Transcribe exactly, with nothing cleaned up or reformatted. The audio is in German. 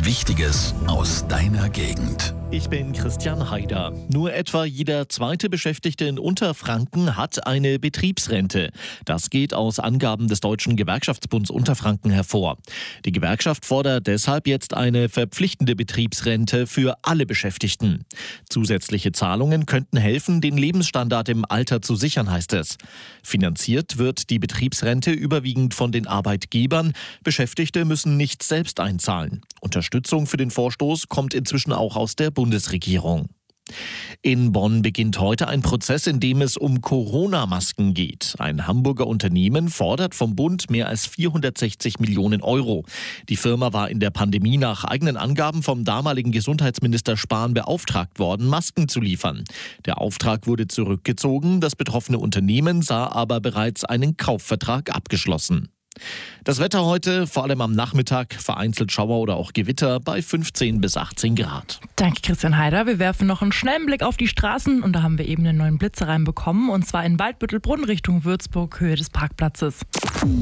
Wichtiges aus deiner Gegend. Ich bin Christian Haider. Nur etwa jeder zweite Beschäftigte in Unterfranken hat eine Betriebsrente. Das geht aus Angaben des Deutschen Gewerkschaftsbunds Unterfranken hervor. Die Gewerkschaft fordert deshalb jetzt eine verpflichtende Betriebsrente für alle Beschäftigten. Zusätzliche Zahlungen könnten helfen, den Lebensstandard im Alter zu sichern, heißt es. Finanziert wird die Betriebsrente überwiegend von den Arbeitgebern. Beschäftigte müssen nichts selbst einzahlen. Unterstützung für den Vorstoß kommt inzwischen auch aus der Bundesregierung. In Bonn beginnt heute ein Prozess, in dem es um Corona-Masken geht. Ein Hamburger Unternehmen fordert vom Bund mehr als vierhundertsechzig Millionen Euro. Die Firma war in der Pandemie nach eigenen Angaben vom damaligen Gesundheitsminister Spahn beauftragt worden, Masken zu liefern. Der Auftrag wurde zurückgezogen, das betroffene Unternehmen sah aber bereits einen Kaufvertrag abgeschlossen. Das Wetter heute, vor allem am Nachmittag, vereinzelt Schauer oder auch Gewitter bei fünfzehn bis achtzehn Grad. Danke, Christian Haider. Wir werfen noch einen schnellen Blick auf die Straßen und da haben wir eben einen neuen Blitzer reinbekommen und zwar in Waldbüttelbrunn Richtung Würzburg, Höhe des Parkplatzes.